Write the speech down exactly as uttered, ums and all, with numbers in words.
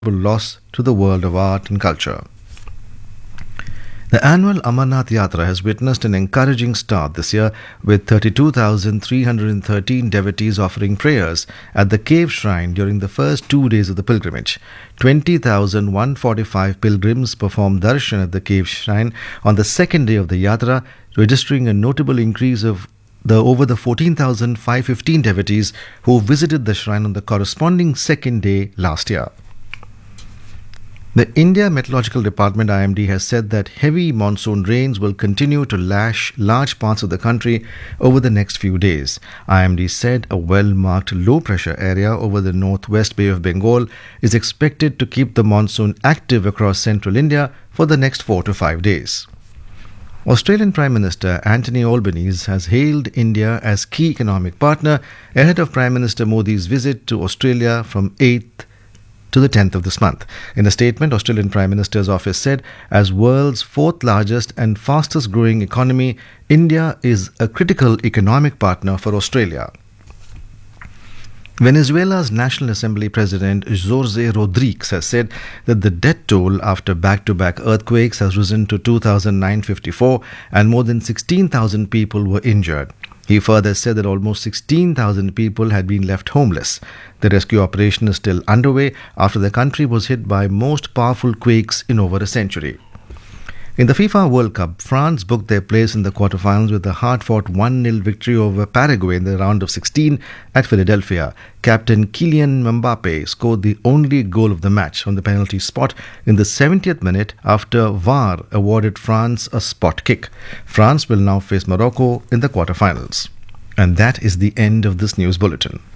loss to the world of art and culture. The annual Amarnath Yatra has witnessed an encouraging start this year, with thirty-two thousand three hundred thirteen devotees offering prayers at the cave shrine during the first two days of the pilgrimage. twenty thousand one hundred forty-five pilgrims performed darshan at the cave shrine on the second day of the Yatra, registering a notable increase of the over the fourteen thousand five hundred fifteen devotees who visited the shrine on the corresponding second day last year. The India Meteorological Department I M D has said that heavy monsoon rains will continue to lash large parts of the country over the next few days. I M D said a well-marked low-pressure area over the northwest Bay of Bengal is expected to keep the monsoon active across central India for the next four to five days. Australian Prime Minister Anthony Albanese has hailed India as key economic partner ahead of Prime Minister Modi's visit to Australia from eighth to the tenth of this month. In a statement, Australian Prime Minister's office said, as world's fourth largest and fastest growing economy, India is a critical economic partner for Australia. Venezuela's National Assembly President Jorge Rodriguez has said that the death toll after back-to-back earthquakes has risen to two thousand nine hundred fifty-four and more than sixteen thousand people were injured. He further said that almost sixteen thousand people had been left homeless. The rescue operation is still underway after the country was hit by most powerful quakes in over a century. In the FIFA World Cup, France booked their place in the quarterfinals with a hard-fought one nil victory over Paraguay in the round of sixteen at Philadelphia. Captain Kylian Mbappe scored the only goal of the match on the penalty spot in the seventieth minute after V A R awarded France a spot kick. France will now face Morocco in the quarterfinals. And that is the end of this news bulletin.